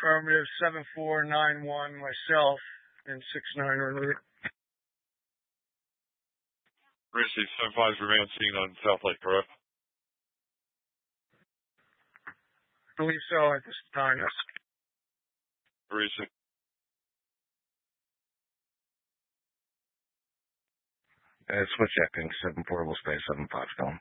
Affirmative, 7491, myself, and 69 are route. Receive 75's remain seen on South Lake, correct? I believe so at this time, yes. Receive. Switch checking, 7 portable space, 75 going.